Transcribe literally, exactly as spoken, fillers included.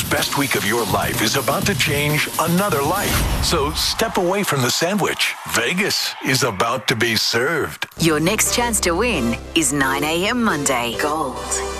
best week of your life is about to change another life. So step away from the sandwich. Vegas is about to be served. Your next chance to win is nine a.m. Monday. Gold